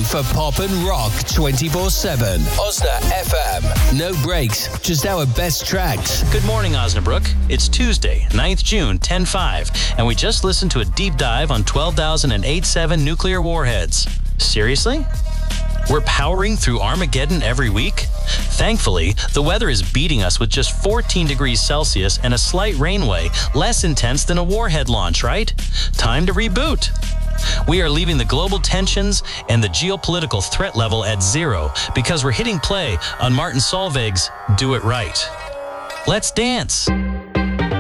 for pop and rock 24/7. Osna FM. No breaks, just our best tracks. Good morning, Osnabrook. It's Tuesday, 9th June, 10/5, and we just listened to a deep dive on 12,087 nuclear warheads. Seriously? We're powering through Armageddon every week? Thankfully, the weather is beating us with just 14 degrees Celsius and a slight rainway, less intense than a warhead launch, right? Time to reboot. We are leaving the global tensions and the geopolitical threat level at zero because we're hitting play on Martin Solveig's Do It Right. Let's dance.